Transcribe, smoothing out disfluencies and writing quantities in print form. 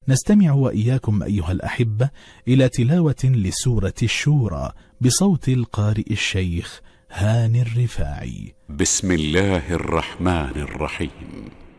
نستمع وإياكم أيها الأحبة إلى تلاوة لسورة الشورى بصوت القارئ الشيخ هاني الرفاعي. بسم الله الرحمن الرحيم.